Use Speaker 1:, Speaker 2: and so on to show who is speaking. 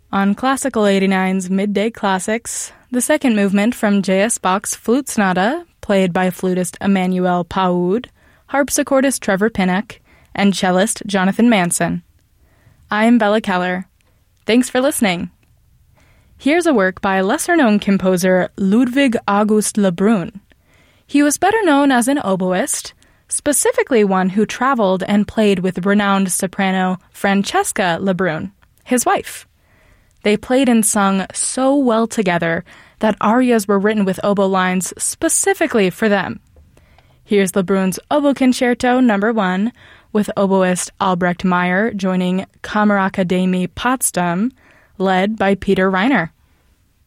Speaker 1: On Classical 89's Midday Classics, the second movement from J.S. Bach's Flute Sonata, played by flutist Emmanuel Paoud, harpsichordist Trevor Pinnock, and cellist Jonathan Manson. I'm Bella Keller. Thanks for listening. Here's a work by lesser-known composer Ludwig August Lebrun. He was better known as an oboist, specifically one who traveled and played with renowned soprano Francesca Lebrun, his wife. They played and sung so well together that arias were written with oboe lines specifically for them. Here's Lebrun's Oboe Concerto No. 1, with oboist Albrecht Meyer joining Kammerakademie Potsdam, led by Peter Reiner.